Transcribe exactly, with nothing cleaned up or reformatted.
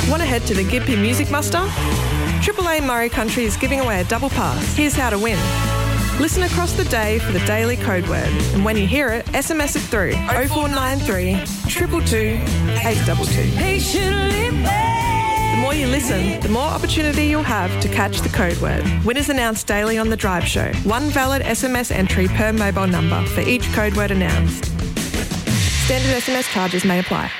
Want to head to the Gympie Music Muster? Triple A Murray Country is giving away a double pass. Here's how to win. Listen across the day for the daily code word, and when you hear it, S M S it through oh four nine three, two two two, eight two two. The more you listen, the more opportunity you'll have to catch the code word. Winners announced daily on The Drive Show. One valid S M S entry per mobile number for each code word announced. Standard S M S charges may apply.